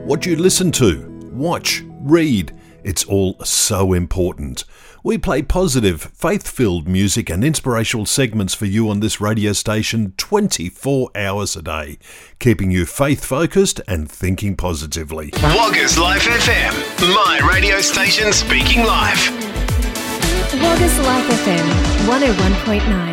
what you listen to, watch, read. It's all so important. We play positive, faith-filled music and inspirational segments for you on this radio station 24 hours a day, keeping you faith-focused and thinking positively. Woggers Life FM, my radio station speaking live. Woggers Life FM 101.9.